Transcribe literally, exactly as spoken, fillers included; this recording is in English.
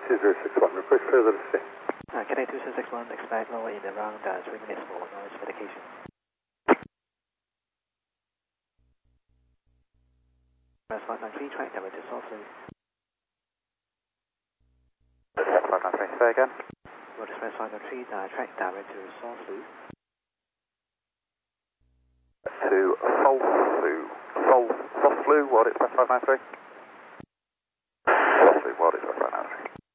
two zero six one, request further descent. Uh, K A two zero six one, expect lower in around uh, three minutes for noise verification. Press five nine three, track direct to Source Blue. five nine three, say again. Roger, Express five nine three, uh, track direct to Source Blue. To Sol Flu. Sol, Sol Flu, what, Express five nine three?